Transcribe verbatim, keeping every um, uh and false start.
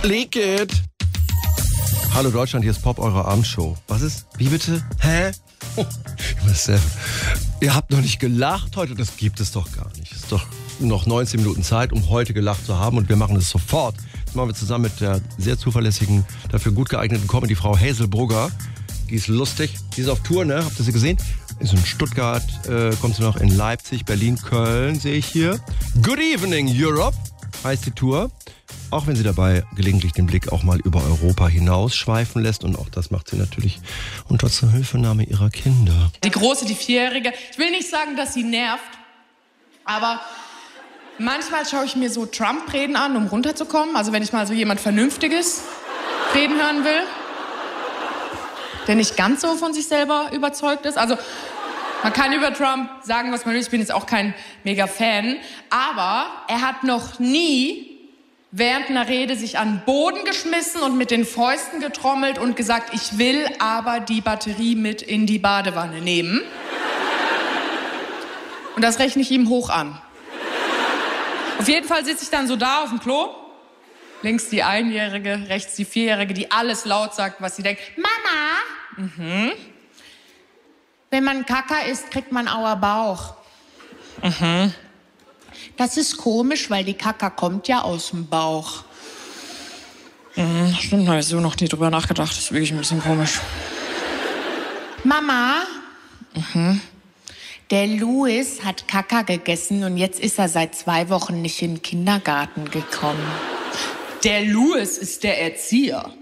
Leak it! Hallo Deutschland, hier ist Pop, eure Abendshow. Was ist? Wie bitte? Hä? Oh, ihr habt noch nicht gelacht heute? Das gibt es doch gar nicht. Es ist doch noch neunzehn Minuten Zeit, um heute gelacht zu haben und wir machen es sofort. Das machen wir zusammen mit der sehr zuverlässigen, dafür gut geeigneten Comedy-Frau Hazel Brugger. Die ist lustig. Die ist auf Tour, ne? Habt ihr sie gesehen? Ist in Stuttgart, äh, kommt sie noch in Leipzig, Berlin, Köln, sehe ich hier. Good Evening Europe heißt die Tour. Auch wenn sie dabei gelegentlich den Blick auch mal über Europa hinaus schweifen lässt. Und auch das macht sie natürlich unter Zuhilfenahme ihrer Kinder. Die Große, die Vierjährige. Ich will nicht sagen, dass sie nervt, aber manchmal schaue ich mir so Trump-Reden an, um runterzukommen. Also wenn ich mal so jemand Vernünftiges reden hören will, der nicht ganz so von sich selber überzeugt ist. Also man kann über Trump sagen, was man will. Ich bin jetzt auch kein Mega-Fan. Aber er hat noch nie während einer Rede sich an den Boden geschmissen und mit den Fäusten getrommelt und gesagt, ich will aber die Batterie mit in die Badewanne nehmen. Und das rechne ich ihm hoch an. Auf jeden Fall sitze ich dann so da auf dem Klo. Links die Einjährige, rechts die Vierjährige, die alles laut sagt, was sie denkt. Mama! Mhm. Wenn man Kacker isst, kriegt man auer Bauch. Mhm. Das ist komisch, weil die Kacker kommt ja aus dem Bauch. Mhm, stimmt, da habe ich so noch nie drüber nachgedacht. Das ist wirklich ein bisschen komisch. Mama? Mhm. Der Louis hat Kacker gegessen und jetzt ist er seit zwei Wochen nicht in den Kindergarten gekommen. Der Louis ist der Erzieher.